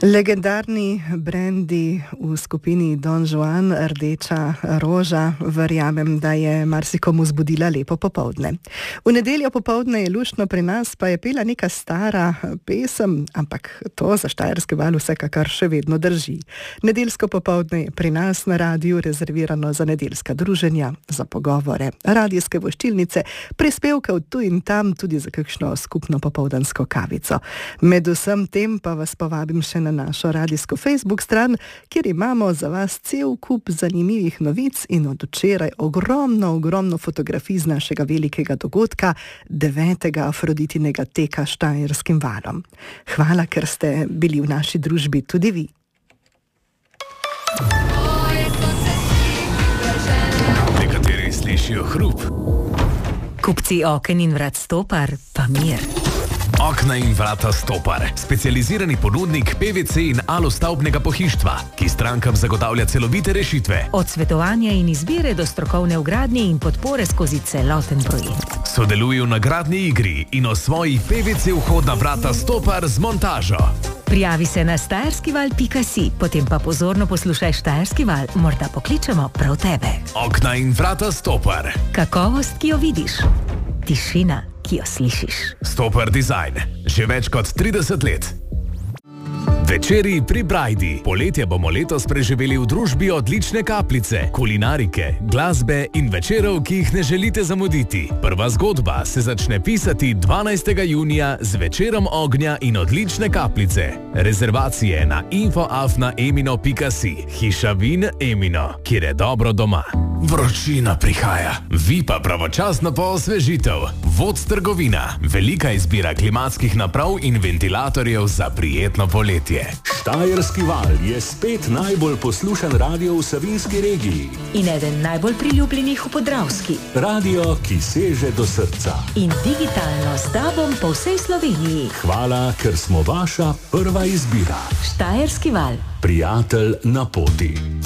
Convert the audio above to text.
Legendarni brendi v skupini Don Juan, Rdeča roža, verjamem, da je marsikomu zbudila lepo popoldne. V nedeljo popoldne je luštno, pri nas pa je pela neka stara pesem, ampak to za Štajerski val vsekakor še vedno drži. Nedeljsko popoldne je pri nas na radiju rezervirano za nedeljska druženja, za pogovore, radijske voščilnice, prispevke od tu in tam, tudi za kakšno skupno popoldansko kavico. Med vsem tem pa vas povabim še na našo radijsko Facebook stran, kjer imamo za vas cel kup zanimivih novic in od včeraj ogromno fotografij z našega velikega dogodka, 9. Afroditinega teka Štajerskim valom. Hvala, ker ste bili v naši družbi tudi vi. Nekateri slišijo hrup. Kupci oken in vrat Stopar, pa mir. Okna in vrata Stopar, specializirani ponudnik PVC in alostavbnega pohištva, ki strankam zagotavlja celovite rešitve. Od svetovanja in izbire do strokovne vgradnje in podpore skozi celoten projekt. Sodeluje v nagradni igri in osvoji PVC vhodna vrata Stopar z montažo. Prijavi se na štajerskival.si, potem pa pozorno poslušaj Štajerski val, morda pokličemo prav tebe. Okna in vrata Stopar. Kakovost, ki jo vidiš. Tišina, ki jo slišiš. Stopar Design. Že več kot 30 let. Večeri pri Brajdi. Poletje bomo letos preživeli v družbi odlične kapljice, kulinarike, glasbe in večerov, ki jih ne želite zamuditi. Prva zgodba se začne pisati 12. junija z večerom ognja in odlične kapljice. Rezervacije na info@emino.si. Hiša vin Emino, kjer je dobro doma. Vročina prihaja. Vi pa pravočasno po osvežitev. Voc trgovina. Velika izbira klimatskih naprav in ventilatorjev za prijetno poletje. Štajerski val je spet najbolj poslušan radio v Savinjski regiji. In eden najbolj priljubljenih v Podravski. Radio, ki seže do srca. In digitalno s tabom po vsej Sloveniji. Hvala, ker smo vaša prva izbira. Štajerski val. Prijatelj na poti.